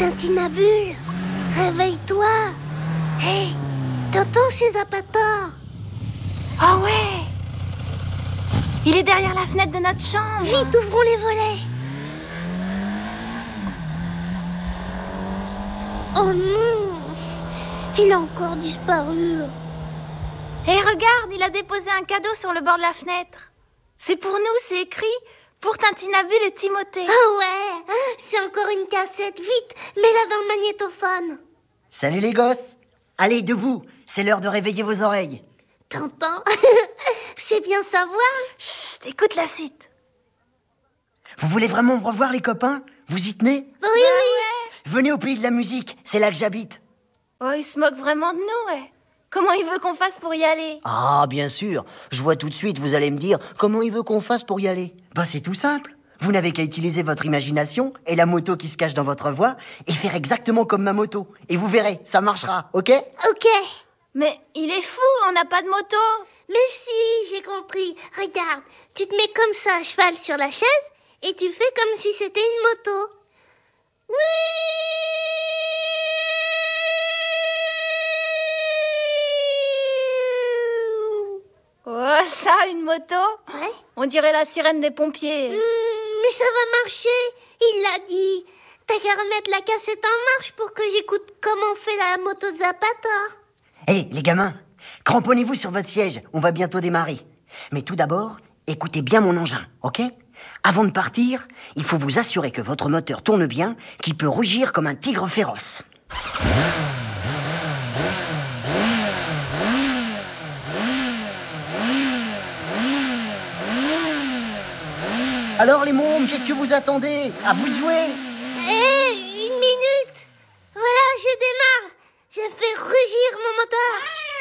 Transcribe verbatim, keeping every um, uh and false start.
Tintinabule, réveille-toi. Hé, hey, t'entends ces Zapator? Ah oh ouais! Il est derrière la fenêtre de notre chambre. Vite, ouvrons les volets. Oh non! Il a encore disparu. Hé, regarde, il a déposé un cadeau sur le bord de la fenêtre. C'est pour nous, c'est écrit pour Tintinabule et Timothée. Ah ouais, c'est encore une cassette. Vite, mets-la dans le magnétophone. Salut les gosses. Allez, debout, c'est l'heure de réveiller vos oreilles. T'entends? C'est bien savoir. Chut, écoute la suite. Vous voulez vraiment me revoir les copains? Vous y tenez? Oui, oui. Ouais. Venez au pays de la musique, c'est là que j'habite. Oh, il se moque vraiment de nous, ouais. Comment il veut qu'on fasse pour y aller? Ah, bien sûr. Je vois tout de suite, vous allez me dire comment il veut qu'on fasse pour y aller. Bah, c'est tout simple. Vous n'avez qu'à utiliser votre imagination et la moto qui se cache dans votre voix et faire exactement comme ma moto. Et vous verrez, ça marchera, ok? Ok. Mais il est fou, on n'a pas de moto. Mais si, j'ai compris. Regarde, tu te mets comme ça à cheval sur la chaise et tu fais comme si c'était une moto. Oui! Oh, ça, une moto? Ouais. On dirait la sirène des pompiers. Mmh, mais ça va marcher, il l'a dit. T'as qu'à remettre la cassette en marche pour que j'écoute comment on fait la moto de Zapator. Hé, hey, les gamins, cramponnez-vous sur votre siège, on va bientôt démarrer. Mais tout d'abord, écoutez bien mon engin, ok? Avant de partir, il faut vous assurer que votre moteur tourne bien, qu'il peut rugir comme un tigre féroce. Alors les mômes, qu'est-ce que vous attendez? À vous de jouer! Hé, hey, une minute. Voilà, je démarre. Je fais rugir mon moteur.